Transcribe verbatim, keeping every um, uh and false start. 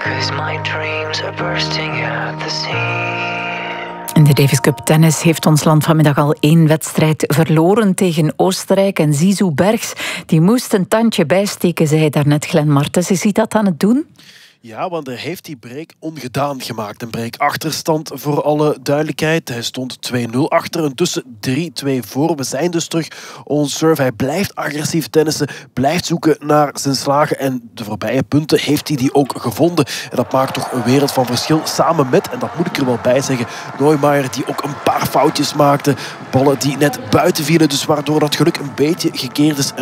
'cause my dreams are bursting at the seams. In de Davis Cup tennis heeft ons land vanmiddag al één wedstrijd verloren tegen Oostenrijk. En Zizou Bergs die moest een tandje bijsteken, zei daarnet Glenn Martens. Is hij dat aan het doen? Ja, want hij heeft die break ongedaan gemaakt. Een break achterstand voor alle duidelijkheid. Hij stond twee nul achter, intussen drie twee voor. We zijn dus terug on serve. Hij blijft agressief tennissen, blijft zoeken naar zijn slagen. En de voorbije punten heeft hij die ook gevonden. En dat maakt toch een wereld van verschil. Samen met, en dat moet ik er wel bij zeggen, Neumeier die ook een paar foutjes maakte. Ballen die net buiten vielen, dus waardoor dat geluk een beetje gekeerd is.